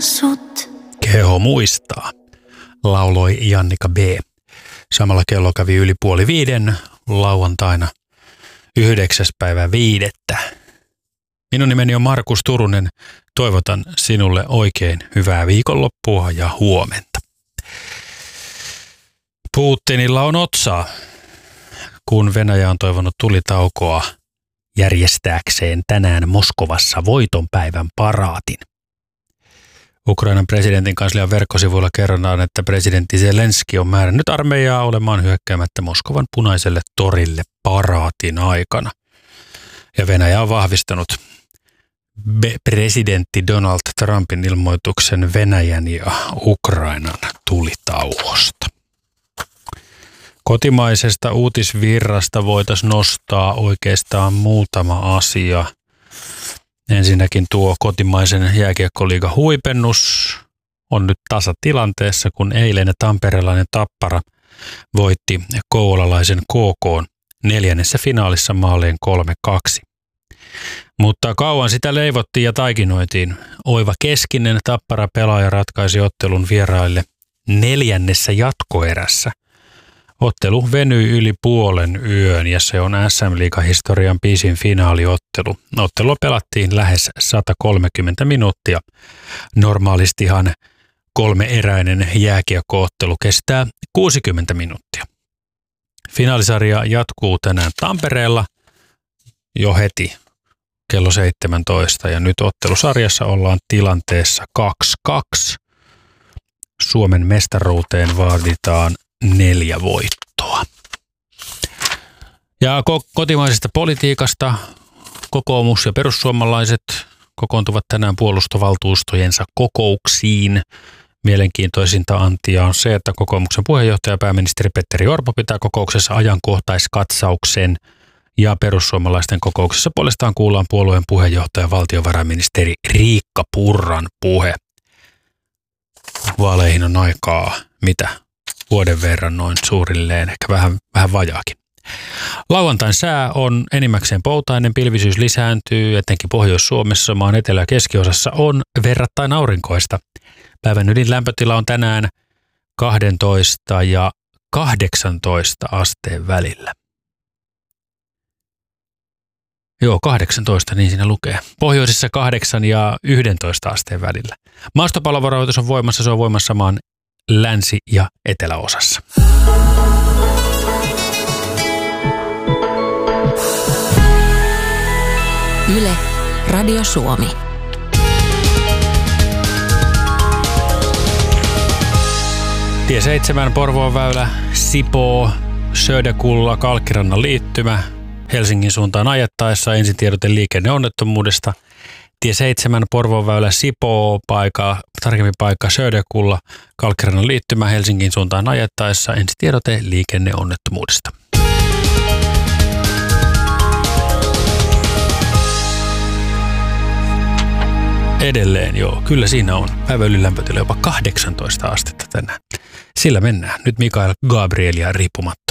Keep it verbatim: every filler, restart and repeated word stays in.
sut. Keho muistaa, lauloi Jannika B. Samalla kello kävi yli puoli viiden lauantaina yhdeksäs päivä viidettä. Minun nimeni on Markus Turunen. Toivotan sinulle oikein hyvää viikonloppua ja huomenta. Putinilla on otsaa, kun Venäjä on toivonut tulitaukoa järjestääkseen tänään Moskovassa voitonpäivän paraatin. Ukrainan presidentin kanslian verkkosivuilla kerrotaan, että presidentti Zelenski on määrännyt armeijaa olemaan hyökkäämättä Moskovan punaiselle torille paraatin aikana. Ja Venäjä on vahvistanut presidentti Donald Trumpin ilmoituksen Venäjän ja Ukrainan tulitauosta. Kotimaisesta uutisvirrasta voitaisiin nostaa oikeastaan muutama asia. Ensinnäkin tuo kotimaisen jääkiekkoliigan huipennus on nyt tasatilanteessa, kun eilen tamperelainen Tappara voitti kouvolalaisen K K:n neljännessä finaalissa maaleen kolme kaksi. Mutta kauan sitä leivottiin ja taikinoitiin. Oiva Keskinen Tappara pelaaja ratkaisi ottelun vieraille neljännessä jatkoerässä. Ottelu venyi yli puolen yön ja se on S M-liigan historian pisin finaaliottelu. Ottelua pelattiin lähes sata kolmekymmentä minuuttia. Normaalistihan kolmeeräinen jääkiekkoottelu kestää kuusikymmentä minuuttia. Finaalisarja jatkuu tänään Tampereella jo heti kello seitsemäntoista ja nyt ottelusarjassa ollaan tilanteessa kaksi kaksi. Suomen mestaruuteen vaaditaan neljä voittoa. Ja kotimaisesta politiikasta kokoomus ja perussuomalaiset kokoontuvat tänään puolustovaltuustojensa kokouksiin. Mielenkiintoisinta antia on se, että kokoomuksen puheenjohtaja pääministeri Petteri Orpo pitää kokouksessa ajankohtaiskatsauksen ja perussuomalaisten kokouksessa puolestaan kuullaan puolueen puheenjohtaja valtiovarainministeri Riikka Purran puhe. Vaaleihin on aikaa mitä? Vuoden verran noin suurilleen, ehkä vähän, vähän vajaakin. Lauantain sää on enimmäkseen poutainen, pilvisyys lisääntyy, etenkin Pohjois-Suomessa, maan etelä- ja keskiosassa on verrattain aurinkoista. Päivän ylin lämpötila on tänään kaksitoista ja kahdeksantoista asteen välillä. Joo, kahdeksantoista, niin siinä lukee. Pohjoisessa kahdeksan ja yksitoista asteen välillä. Maastopallovaroitus on voimassa, se on voimassa maan länsi- ja eteläosassa. Yle, Radio Suomi. Tie seitsemän, Porvoon väylä, Sipoo, Söderkulla, Kalkkirannan liittymä. Helsingin suuntaan ajettaessa ensitiedote liikenneonnettomuudesta. Tie seitsemän, Porvoon väylä, Sipoo, paikka, tarkemmin paikka Söderkulla, Kalkkirannan liittymä Helsingin suuntaan ajettaessa ensitiedote liikenneonnettomuudesta. Edelleen joo, kyllä siinä on. Päivän yli lämpötila jopa kahdeksantoista astetta tänään. Sillä mennään. Nyt Mikael Gabrielia riippumatta.